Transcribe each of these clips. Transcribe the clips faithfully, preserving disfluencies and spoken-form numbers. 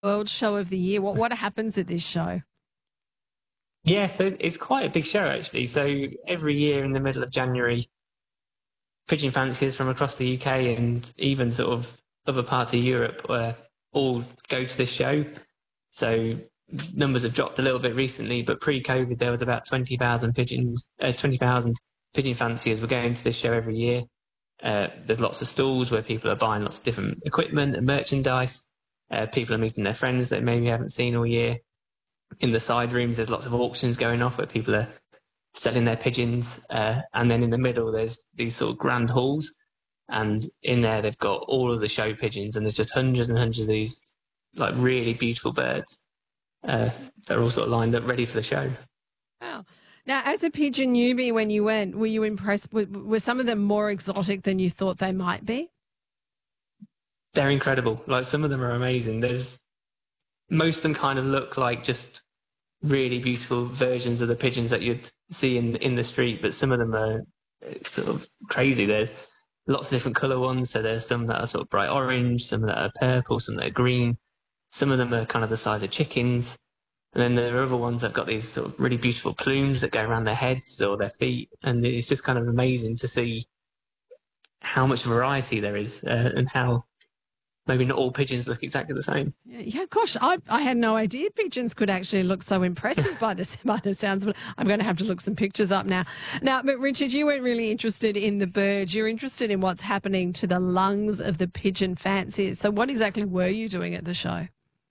World Show of the Year. What what happens at this show? Yeah, so it's quite a big show actually. So every year in the middle of January, pigeon fanciers from across the U K and even sort of other parts of Europe uh, all go to this show. So numbers have dropped a little bit recently, but pre-COVID there was about twenty thousand pigeons, uh, twenty thousand pigeon fanciers were going to this show every year. Uh, there's lots of stalls where people are buying lots of different equipment and merchandise. Uh, people are meeting their friends that maybe haven't seen all year. In the side rooms, there's lots of auctions going off where people are selling their pigeons. Uh, and then in the middle, there's these sort of grand halls. And in there, they've got all of the show pigeons, and there's just hundreds and hundreds of these like really beautiful birds. Uh, they're all sort of lined up ready for the show. Wow. Now, as a pigeon newbie, when you went, were you impressed? Were, were some of them more exotic than you thought they might be? They're incredible. Like some of them are amazing. There's most of them kind of look like just really beautiful versions of the pigeons that you'd see in in the street, but some of them are sort of crazy. There's lots of different colour ones. So there's some that are sort of bright orange, some that are purple, some that are green. Some of them are kind of the size of chickens. And then there are other ones that have got these sort of really beautiful plumes that go around their heads or their feet. And it's just kind of amazing to see how much variety there is uh, and how maybe not all pigeons look exactly the same. Yeah, gosh, I, I had no idea pigeons could actually look so impressive by the, by the sounds of it. I'm going to have to look some pictures up now. Now, but Richard, you weren't really interested in the birds. You're interested in what's happening to the lungs of the pigeon fanciers. So what exactly were you doing at the show?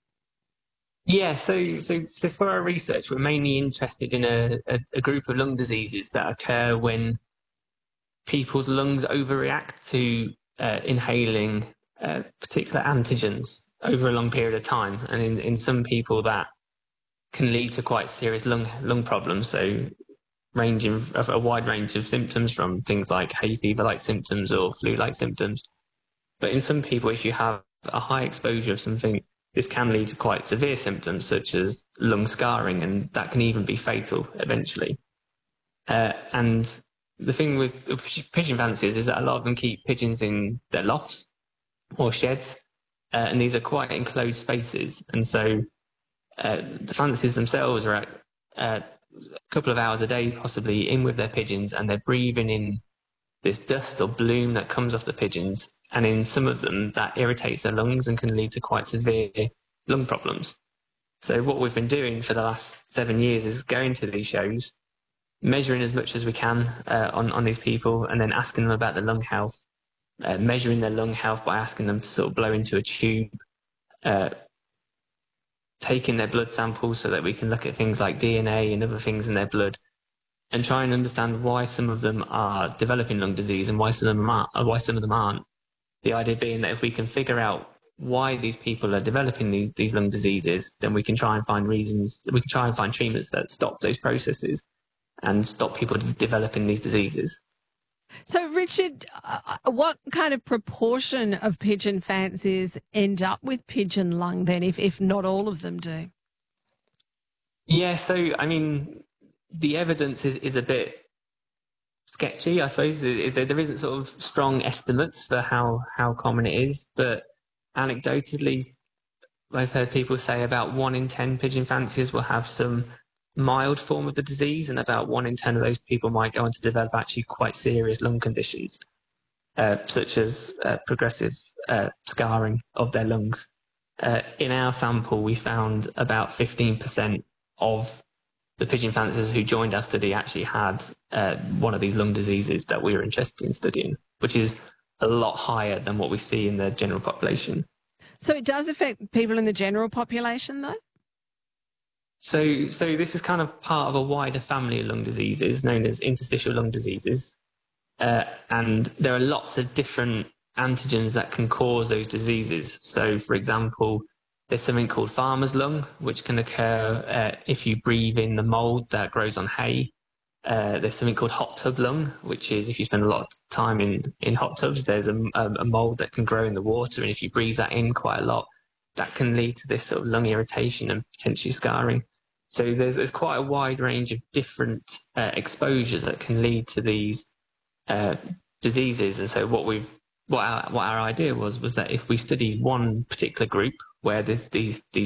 Yeah, so so so for our research, we're mainly interested in a, a, a group of lung diseases that occur when people's lungs overreact to uh, inhaling uh, particular antigens over a long period of time, and in, in some people that can lead to quite serious lung lung problems. So ranging of a wide range of symptoms from things like hay fever-like symptoms or flu-like symptoms. But in some people, if you have a high exposure of something, this can lead to quite severe symptoms such as lung scarring, and that can even be fatal eventually. Uh, and the thing with pigeon fanciers is that a lot of them keep pigeons in their lofts or sheds, uh, and these are quite enclosed spaces. And so uh, the fanciers themselves are at uh, a couple of hours a day possibly in with their pigeons, and they're breathing in this dust or bloom that comes off the pigeons. And in some of them, that irritates their lungs and can lead to quite severe lung problems. So what we've been doing for the last seven years is going to these shows, measuring as much as we can uh, on, on these people, and then asking them about their lung health, uh, measuring their lung health by asking them to sort of blow into a tube, uh, taking their blood samples so that we can look at things like D N A and other things in their blood, and try and understand why some of them are developing lung disease and why some of them aren't. Why some of them aren't. The idea being that if we can figure out why these people are developing these, these lung diseases, then we can try and find reasons, we can try and find treatments that stop those processes and stop people developing these diseases. So, Richard, uh, what kind of proportion of pigeon fanciers end up with pigeon lung then, if, if not all of them do? Yeah, so, I mean, the evidence is, is a bit sketchy, I suppose. There isn't sort of strong estimates for how, how common it is, but anecdotally, I've heard people say about one in ten pigeon fanciers will have some mild form of the disease, and about one in ten of those people might go on to develop actually quite serious lung conditions, uh, such as uh, progressive uh, scarring of their lungs. Uh, in our sample, we found about fifteen percent of the pigeon fanciers who joined our study actually had uh, one of these lung diseases that we were interested in studying, which is a lot higher than what we see in the general population. So it does affect people in the general population, though? So, so this is kind of part of a wider family of lung diseases known as interstitial lung diseases. Uh, and there are lots of different antigens that can cause those diseases. So, for example, there's something called farmer's lung, which can occur uh, if you breathe in the mold that grows on hay. Uh, there's something called hot tub lung, which is if you spend a lot of time in, in hot tubs, there's a, a, a mold that can grow in the water. And if you breathe that in quite a lot, that can lead to this sort of lung irritation and potentially scarring. So there's, there's quite a wide range of different uh, exposures that can lead to these uh, diseases. And so what we've what our, what our idea was was that if we study one particular group where this, these these